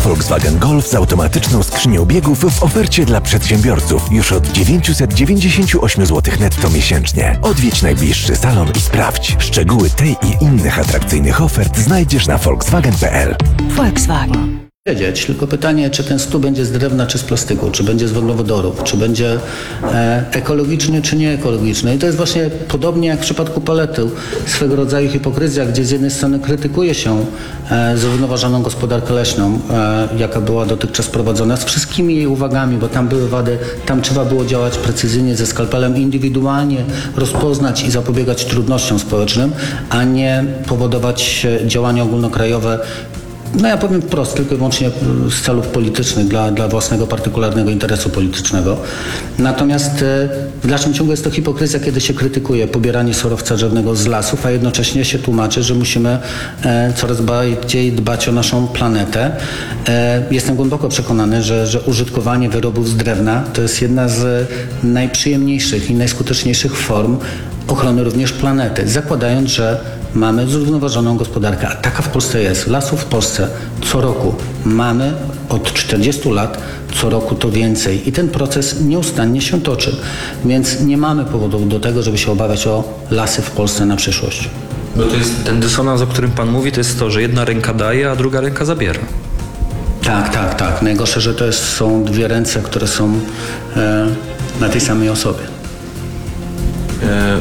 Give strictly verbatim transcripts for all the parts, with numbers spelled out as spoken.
Volkswagen Golf z automatyczną skrzynią biegów w ofercie dla przedsiębiorców już od dziewięćset dziewięćdziesiąt osiem złotych netto miesięcznie. Odwiedź najbliższy salon i sprawdź. Szczegóły tej i innych atrakcyjnych ofert znajdziesz na volkswagen kropka p l. Volkswagen. Wiedzieć, tylko pytanie, czy ten stół będzie z drewna, czy z plastyku, czy będzie z węglowodorów, czy będzie e, ekologiczny, czy nie ekologiczny. I to jest właśnie podobnie jak w przypadku paletu, swego rodzaju hipokryzja, gdzie z jednej strony krytykuje się e, zrównoważoną gospodarkę leśną, e, jaka była dotychczas prowadzona, z wszystkimi jej uwagami, bo tam były wady, tam trzeba było działać precyzyjnie ze skalpelem, indywidualnie rozpoznać i zapobiegać trudnościom społecznym, a nie powodować działania ogólnokrajowe. No ja powiem wprost, tylko i wyłącznie z celów politycznych, dla, dla własnego partykularnego interesu politycznego. Natomiast w dalszym ciągu jest to hipokryzja, kiedy się krytykuje pobieranie surowca drzewnego z lasów, a jednocześnie się tłumaczy, że musimy e, coraz bardziej dbać o naszą planetę. E, jestem głęboko przekonany, że, że użytkowanie wyrobów z drewna to jest jedna z najprzyjemniejszych i najskuteczniejszych form ochrony również planety, zakładając, że mamy zrównoważoną gospodarkę, a taka w Polsce jest. Lasów w Polsce co roku mamy od czterdziestu lat, co roku to więcej i ten proces nieustannie się toczy, więc nie mamy powodów do tego, żeby się obawiać o lasy w Polsce na przyszłość. Bo to jest ten dysonans, o którym pan mówi, to jest to, że jedna ręka daje, a druga ręka zabiera. Tak, tak, tak. Najgorsze, że to jest, są dwie ręce, które są e, na tej samej osobie. E...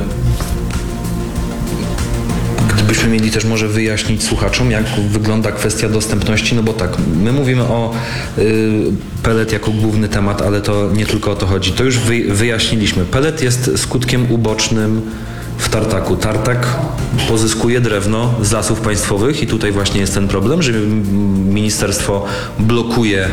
Gdybyśmy mieli też może wyjaśnić słuchaczom, jak wygląda kwestia dostępności, no bo tak, my mówimy o y, pelet jako główny temat, ale to nie tylko o to chodzi. To już wy, wyjaśniliśmy. Pelet jest skutkiem ubocznym w tartaku. Tartak pozyskuje drewno z lasów państwowych i tutaj właśnie jest ten problem, że ministerstwo blokuje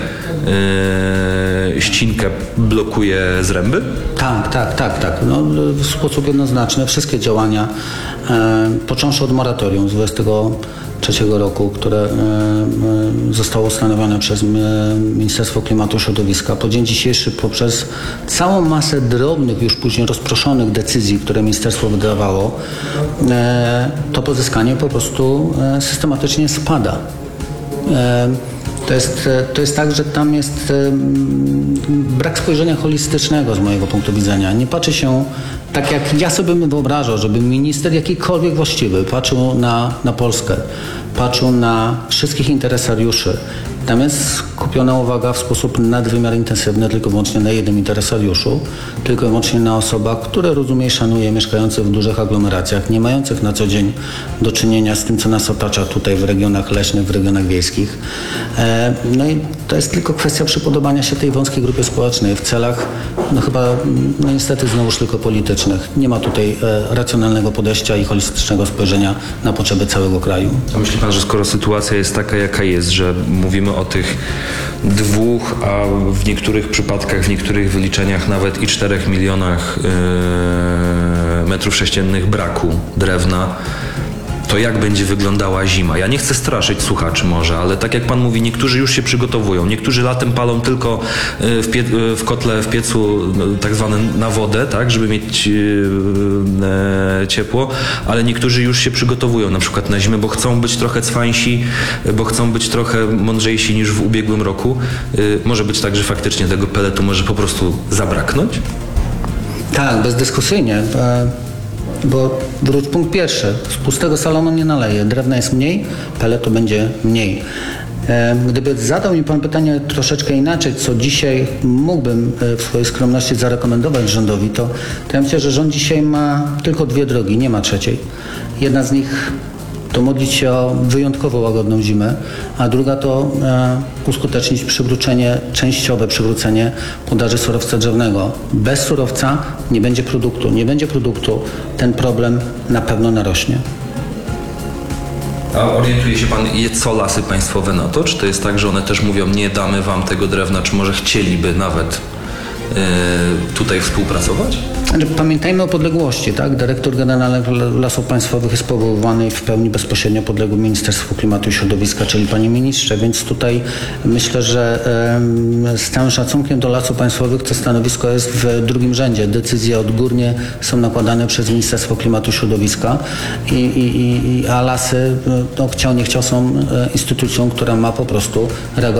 yy, ścinkę, blokuje zręby? Tak, tak, tak, tak. No, w sposób jednoznaczny wszystkie działania, e, począwszy od moratorium z dwudziestego trzeciego roku, które e, e, zostało ustanowione przez e, Ministerstwo Klimatu i Środowiska, po dzień dzisiejszy poprzez całą masę drobnych, już później rozproszonych decyzji, które ministerstwo wydawało, e, to pozyskanie po prostu e, systematycznie spada. E, To jest, to jest tak, że tam jest brak spojrzenia holistycznego z mojego punktu widzenia. Nie patrzy się tak, jak ja sobie bym wyobrażał, żeby minister jakikolwiek właściwy patrzył na, na Polskę, patrzył na wszystkich interesariuszy. Tam jest skupiona uwaga w sposób nadwymiar intensywny tylko i wyłącznie na jednym interesariuszu, tylko i wyłącznie na osobach, które rozumie i szanuje, mieszkających w dużych aglomeracjach, nie mających na co dzień do czynienia z tym, co nas otacza tutaj w regionach leśnych, w regionach wiejskich. No i to jest tylko kwestia przypodobania się tej wąskiej grupie społecznej w celach, no chyba, no niestety znowuż tylko politycznych. Nie ma tutaj e, racjonalnego podejścia i holistycznego spojrzenia na potrzeby całego kraju. A myśli pan, że skoro sytuacja jest taka, jaka jest, że mówimy o tych dwóch, a w niektórych przypadkach, w niektórych wyliczeniach nawet i czterech milionach yy, metrów sześciennych braku drewna, to jak będzie wyglądała zima? Ja nie chcę straszyć słuchaczy może, ale tak jak pan mówi, niektórzy już się przygotowują. Niektórzy latem palą tylko w, pie- w kotle, w piecu tak zwane na wodę, tak, żeby mieć e, ciepło, ale niektórzy już się przygotowują na przykład na zimę, bo chcą być trochę cwańsi, bo chcą być trochę mądrzejsi niż w ubiegłym roku. E, może być tak, że faktycznie tego peletu może po prostu zabraknąć? Tak, bezdyskusyjnie. E- Bo wróć punkt pierwszy. Z pustego salonu nie naleje. Drewna jest mniej, peletu będzie mniej. Gdyby zadał mi pan pytanie troszeczkę inaczej, co dzisiaj mógłbym w swojej skromności zarekomendować rządowi, to, to ja myślę, że rząd dzisiaj ma tylko dwie drogi, nie ma trzeciej. Jedna z nich to modlić się o wyjątkowo łagodną zimę, a druga to e, uskutecznić przywrócenie, częściowe przywrócenie podaży surowca drzewnego. Bez surowca nie będzie produktu. Nie będzie produktu, ten problem na pewno narośnie. A orientuje się pan, co lasy państwowe na to? Czy to jest tak, że one też mówią, nie damy wam tego drewna, czy może chcieliby nawet yy, tutaj współpracować? Pamiętajmy o podległości, tak? Dyrektor Generalny Lasów Państwowych jest powoływany w pełni bezpośrednio podległy Ministerstwu Klimatu i Środowiska, czyli panie ministrze, więc tutaj myślę, że e, z całym szacunkiem do Lasów Państwowych to stanowisko jest w drugim rzędzie. Decyzje odgórnie są nakładane przez Ministerstwo Klimatu i Środowiska, i, i, i, a lasy, no, chciał nie chciał, są instytucją, która ma po prostu reagować